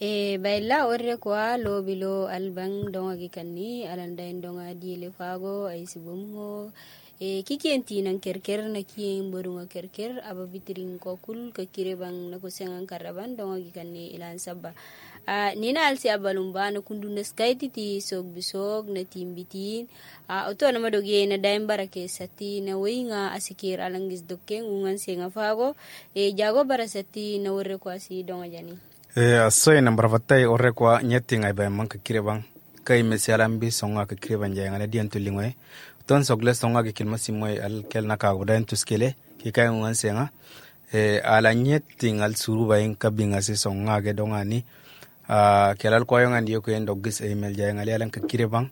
Baila orre kwa lobilo albang donga gikanni alandain donga diele fago ay sibumho kikenti nan kerker na kien borunga kerker aba bitrin ko kul ka kirebang na kusengan karaban donga gikanni ilan sabba nina alsi abalumba na kundu na skaiti ti sog bisog na timbitin oto na madoge na daim barake sati na winga asikir alangis dokken ungan senga fago jago barasati na orre kwa si donga jani asoy na barfatay orre kwa nyeting ay bay man ka kirebang kay mesialam bi songa ka kireban jay ngale dian tulingwe ton sogle songa ke kilma simoy al kel na ka godan tuskele ki kay ungan senga ala nyeting al suru bayin kabinga si songa ge dongani kelal ko yongan yo ko en dogis email jay ngale alan ka kirebang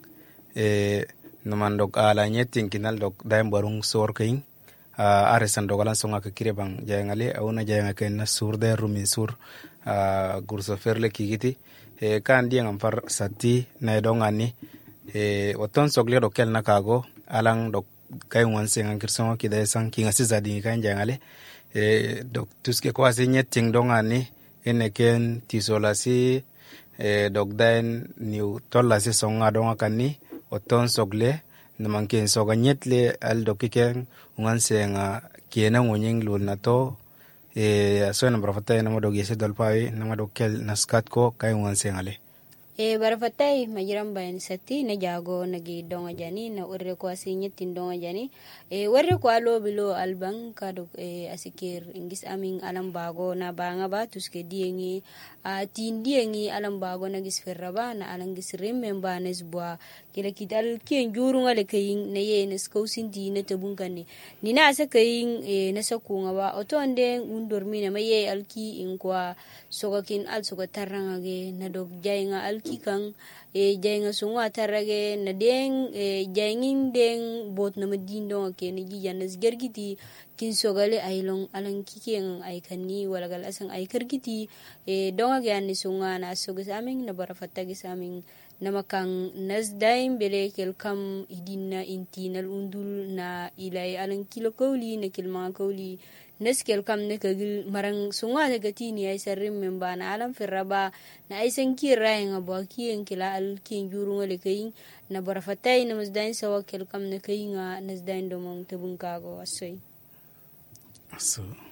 numan dog ala nyeting kinal dog daim barung sor kayin aresan dogalan songa ka kirebang jay ngale awuna jay ngake na sur de rumin sur gurso ferle kigiti kan dia ngampar sati na dongani oton sogle do kel na kago alang do kay wan sengan kirso ki da sang kinga si zadi kan jangale dok tuske ko ase nyeting dongani ene ken tisolasi dok dain new tollasi songa donga kanni oton sogle namanken soga nyetle al dokiken wan senga kiena ngonyeng lul na to so na barfatay na madog yese dalpawi na madog kel naskat ko kay ungan sengale barfatay majiram bayan sati na jago nagi donga jani na urre ko asinya tindonga jani warre ko alo bilo albang kadok asikir ingis aming alam bago na banga ba tuske diengi tindiengi alam bago nagis ferraba na alang gisrim memba nesbua kila kital kien jurunga le kayin na ye neskausin di na tabungkani nina asa kayin nasakunga ba otonde undormi na maye alki inkwa sogakin al soga tarangage na dog jaynga alki kang jaynga sungwa tarage na deng jayngin deng bot na madindo ke ni gijanas gergiti kin sogale aylong alang kikeng ay kanni walagal asang ay kargiti donga gani sunga na sogas aming na barafatagi saming namakang nasdaim bele kelkam idinna intinal undul na ilay alang kilo kauli na kilmanga kauli naskel kam ne kagil marang sunga gati ni ay sarrim memba na alam ferraba na ay sankira nga baki en kila al kin jurunga le kayin na barafatay na masdain sawa kelkam ne kayin nga nasdain domong tabungkago asoy so